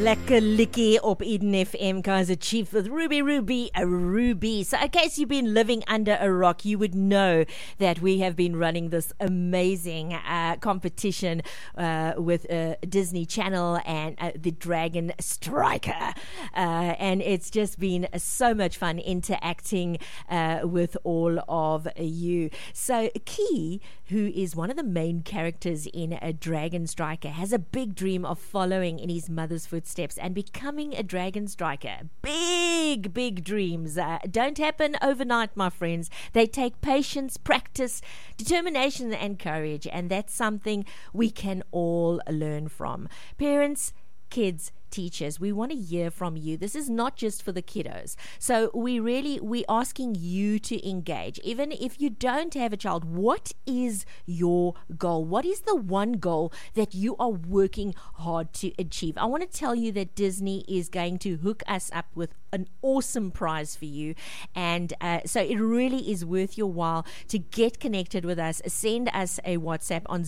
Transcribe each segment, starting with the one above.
Lekker likkie op Eden FM, Kaiser Chief with Ruby, a Ruby. So in case you've been living under a rock, you would know that we have been running this amazing competition with Disney Channel and the Dragon Striker. And it's just been so much fun interacting with all of you. So Key, who is one of the main characters in a Dragon Striker, has a big dream of following in his mother's footsteps and becoming a Dragon Striker. Big dreams don't happen overnight, my friends. They take patience, practice, determination and courage, and that's something we can all learn from. Parents, kids, teachers, we want to hear from you. This is not just for the kiddos. So we're asking you to engage. Even if you don't have a child, what is your goal? What is the one goal that you are working hard to achieve? I want to tell you that Disney is going to hook us up with an awesome prize for you. And so it really is worth your while to get connected with us. Send us a WhatsApp on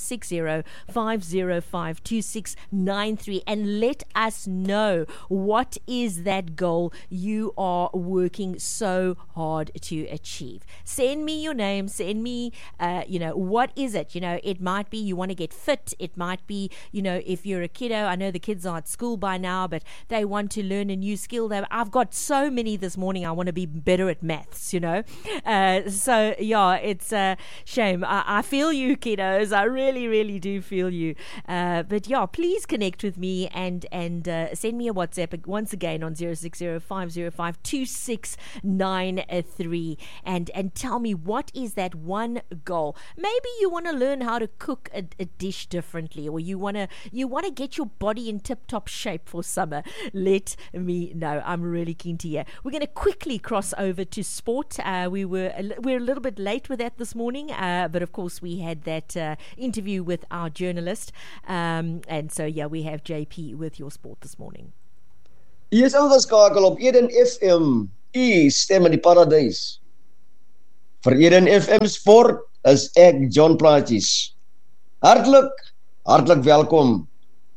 060-505-2693 and let us know what is that goal you are working so hard to achieve. Send me your name, send me what is it? It might be you want to get fit, it might be if you're a kiddo. I know the kids are at school by now, but they want to learn a new skill. I've got so many this morning. I want to be better at maths, so yeah, it's a shame. I feel you, kiddos. I really do feel you. But yeah, please connect with me and send me a WhatsApp once again on 060-505-2693 and tell me what is that one goal. Maybe you want to learn how to cook a dish differently, or you want to get your body in tip-top shape for summer. Let me know. I'm really keen to hear. We're going to quickly cross over to sport. We're a little bit late with that this morning, but of course we had that interview with our journalist, and so yeah, we have JP with your sport this morning. Jy is ingeskakel op Eden FM, u stem in die paradys. Vir Eden FM Sport is ek John Plaatjes. Hartlik welkom.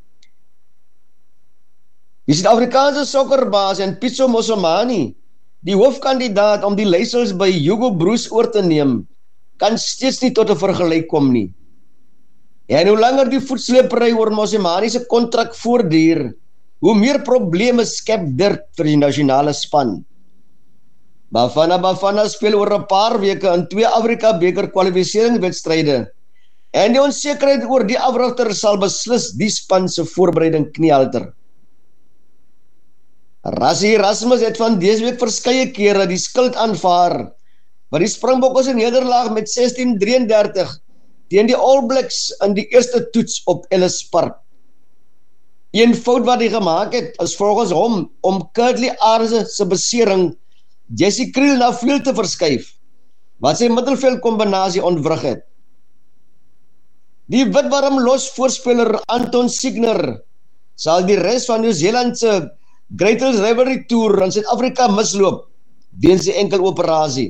Die Suid-Afrikaanse sokkerbaas en Pitso Mosimane, die hoofkandidaat om die leiersels by Hugo Broos oor te neem, kan steeds nie tot 'n vergelyk kom nie. En hoe langer die voetsleepery oor Mosimane se kontrak voortduur, hoe meer probleme skep dit vir die nasionale span. Bafana speel oor 'n paar weke in 2 Afrika beker kwalifikasiewedstryde. En die onsekerheid oor die afrigter sal beslis die span se voorbereiding kniehalter. Rassie Erasmus het van dese week verskeie kere die skuld aanvaar, wat die Springbokke se nederlaag met 16-33 teen die All Blacks in die eerste toets op Ellis Park. Een fout wat hy gemaak het, is volgens hom om Kurtley Arce se besering Jesse Kriel na vleuel te verskuif, wat sy middelveldkombinasie ontwrig het. Die witwarm losvoorspeler Anton Signer sal die res van Nieu-Seeland se Greatest Rivalry Tour in Suid-Afrika misloop weens die enkel operasie.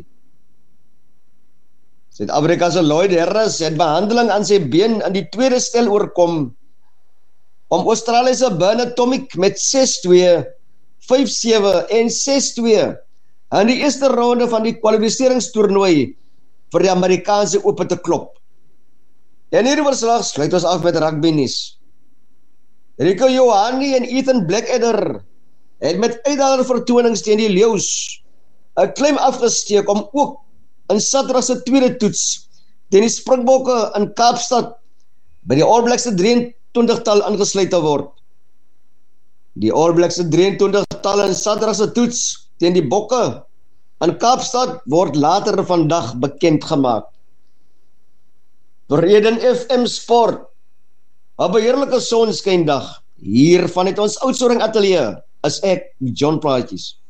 Suid-Afrika se Lloyd Harris het behandeling aan sy been in die tweede stel oorkom om Australiese Bernard Tomic met 6-2, 5-7 en 6-2 in die eerste ronde van die kwalifiseringstoernooi vir die Amerikaanse Ope te klop. En hierdie verslag sluit ons af met rugby nuus. Rico Ioane en Ethan Blackadder het met uitdager vertonings teen die Leeu's 'n klem afgesteek om ook in Saterdag se tweede toets teen die Springbokke in Kaapstad by die All Blacks se 23-tal ingesluit te word. Die All Blacks se 23-tal in Saterdag se toets teen die Bokke in Kaapstad word later vandag bekend gemaak. Vir Eden FM Sport, 'n beheerlike sonskyndag hier vanuit ons Oudtshoorn ateljee, is ek John Plaatjes.